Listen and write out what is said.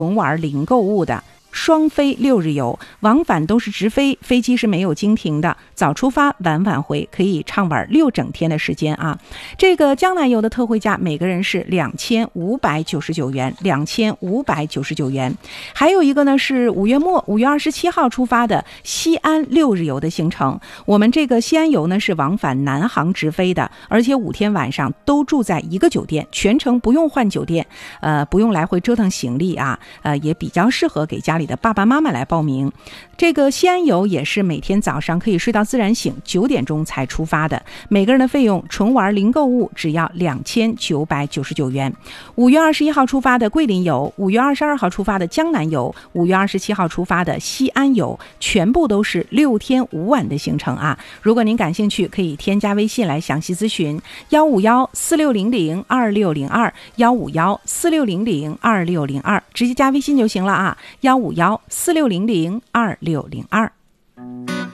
纯玩零购物的。双飞6日游，往返都是直飞，飞机是没有经停的，早出发晚返回，可以畅玩6整天的时间啊。这个江南游的特惠价每个人是2599元，2599元。还有一个呢是5月末5月27号出发的西安6日游的行程。我们这个西安游呢是往返南航直飞的，而且5天晚上都住在一个酒店，全程不用换酒店，不用来回折腾行李啊，也比较适合给家里的爸爸妈妈来报名。这个西安游也是每天早上可以睡到自然醒，9点钟才出发的，每个人的费用纯玩零购物只要2999元。5月21号出发的桂林游，5月22号出发的江南游，5月27号出发的西安游，全部都是6天5晚的行程啊。如果您感兴趣，可以添加微信来详细咨询15146002602，15146002602，直接加微信就行了啊，15146002602。